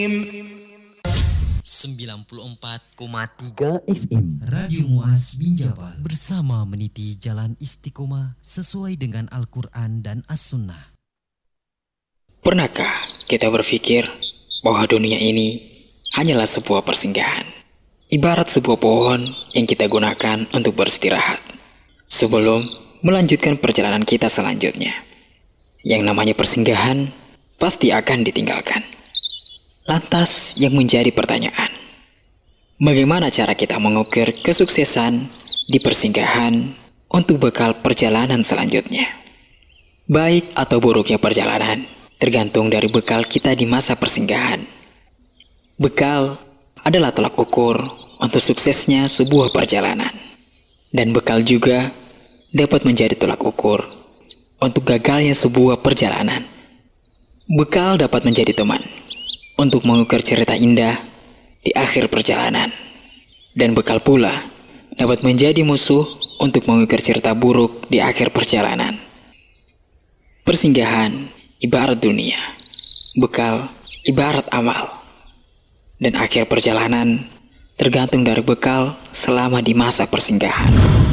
94,3 FM Radio Muas Binjabal bersama meniti jalan istiqomah sesuai dengan Al-Quran dan As-Sunnah. Pernahkah kita berpikir bahwa dunia ini hanyalah sebuah persinggahan, ibarat sebuah pohon yang kita gunakan untuk beristirahat sebelum melanjutkan perjalanan kita selanjutnya. Yang namanya persinggahan pasti akan ditinggalkan. Lantas yang menjadi pertanyaan, bagaimana cara kita mengukur kesuksesan di persinggahan untuk bekal perjalanan selanjutnya? Baik atau buruknya perjalanan tergantung dari bekal kita di masa persinggahan. Bekal adalah tolak ukur untuk suksesnya sebuah perjalanan. Dan bekal juga dapat menjadi tolak ukur untuk gagalnya sebuah perjalanan. Bekal dapat menjadi teman untuk mengukir cerita indah di akhir perjalanan. Dan bekal pula dapat menjadi musuh untuk mengukir cerita buruk di akhir perjalanan. Persinggahan ibarat dunia, bekal ibarat amal. Dan akhir perjalanan tergantung dari bekal selama di masa persinggahan.